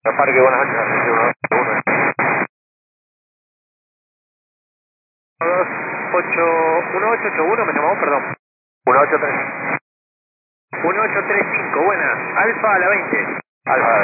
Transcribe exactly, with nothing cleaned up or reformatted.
Parque, buenas noches, Argentina uno dos ocho uno ocho ocho uno, me llamamos, perdón. uno ocho tres. uno ocho tres cinco, buenas. Alfa a la veinte. Alfa.